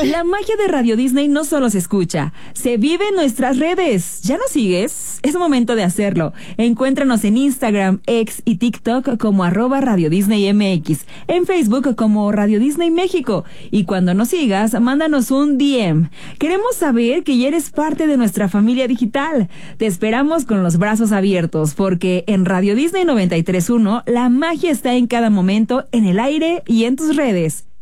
La magia de Radio Disney no solo se escucha, se vive en nuestras redes. ¿Ya nos sigues? Es momento de hacerlo. Encuéntranos en Instagram, X y TikTok como @Radio Disney MX, en Facebook como Radio Disney México. Y cuando nos sigas, mándanos un DM. Queremos saber que ya eres parte de nuestra familia digital. Te esperamos con los brazos abiertos, porque en Radio Disney 93.1 la magia está en cada momento, en el aire y en tus redes.